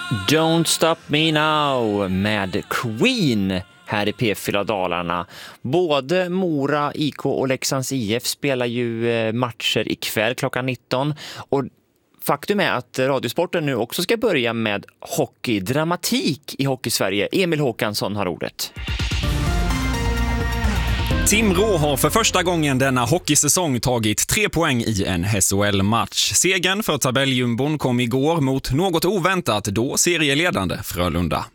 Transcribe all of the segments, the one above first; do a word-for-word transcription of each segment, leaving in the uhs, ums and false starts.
Don't Stop Me Now med Queen här i P fyra Dalarna. Både Mora, I K och Leksands I F spelar ju matcher ikväll klockan nitton. Och faktum är att Radiosporten nu också ska börja med hockeydramatik i Hockeysverige. Emil Håkansson har ordet. Timrå har för första gången denna hockeysäsong tagit tre poäng i en S H L-match. Segern för tabelljumbon kom igår mot något oväntat då serieledande Frölunda.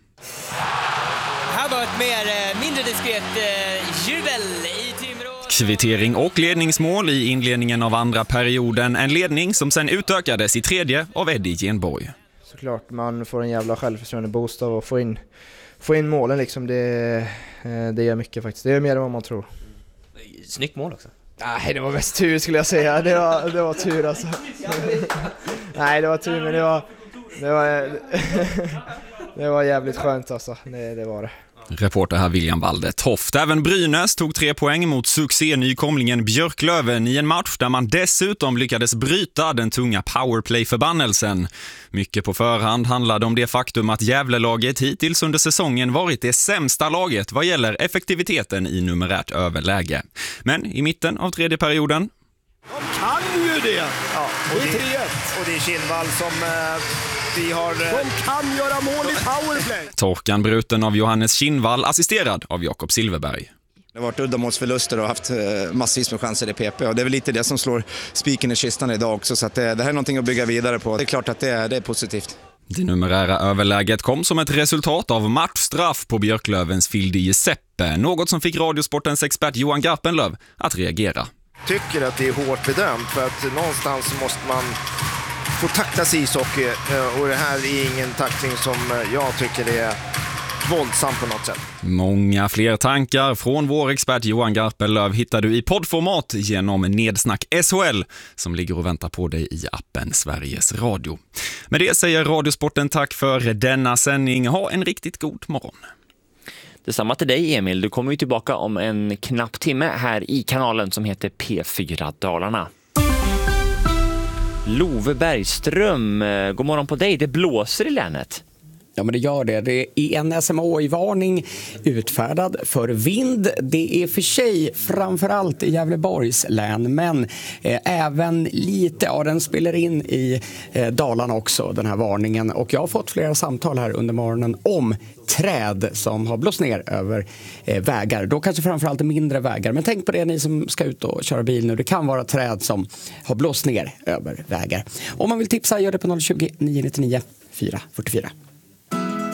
Här var ett mer, mindre diskret eh, jubel i Timrå. Kvittering och ledningsmål i inledningen av andra perioden. En ledning som sen utökades i tredje av Eddie Genborg. Såklart, man får en jävla självförtroende boost av att få in, få in målen. Liksom. Det, det gör mycket faktiskt. Det är mer än vad man tror. Snyggt mål också. Nej, det var mest tur skulle jag säga. Det var, det var tur alltså. Nej, det var tur, men det var det var, det var jävligt skönt alltså. Det, det var det. Reporter här William Walde Toft. Även Brynäs tog tre poäng mot succé-nykomlingen Björklöven i en match där man dessutom lyckades bryta den tunga powerplay-förbannelsen. Mycket på förhand handlade om det faktum att Gävlelaget hittills under säsongen varit det sämsta laget vad gäller effektiviteten i numerärt överläge. Men i mitten av tredje perioden... De kan ju det! Ja, och det är tre ett. Och det är Kinnvall som... Eh... Vi har, de kan göra mål i powerplay. Torkan bruten av Johannes Kinnvall, assisterad av Jakob Silverberg. Det har varit uddamålsförluster och haft massvis med chanser i P P. Och det är väl lite det som slår spiken i kistan idag också. Så att det, det här är någonting att bygga vidare på. Det är klart att det är, det är positivt. Det numerära överläget kom som ett resultat av matchstraff på Björklövens Phil Giuseppe. Något som fick Radiosportens expert Johan Garpenlöv att reagera. Tycker att det är hårt bedömt för att någonstans måste man... får tacklas ishockey och det här är ingen tackling som jag tycker är våldsam på något sätt. Många fler tankar från vår expert Johan Garpenlöv hittar du i poddformat genom Nedsnack S H L som ligger och väntar på dig i appen Sveriges Radio. Med det säger Radiosporten tack för denna sändning. Ha en riktigt god morgon. Detsamma till dig Emil, du kommer ju tillbaka om en knapp timme här i kanalen som heter P fyra Dalarna. Love Bergström, god morgon på dig. Det blåser i länet. Ja, men det gör det. Det är en S M H I-varning utfärdad för vind. Det är för sig framförallt i Gävleborgs län, men eh, även lite av ja, den spelar in i eh, Dalarna också, den här varningen. Och jag har fått flera samtal här under morgonen om träd som har blåst ner över eh, vägar. Då kanske framförallt mindre vägar. Men tänk på det ni som ska ut och köra bil nu. Det kan vara träd som har blåst ner över vägar. Om man vill tipsa, gör det på noll tjugo, nio nio nio, fyra fyra fyra.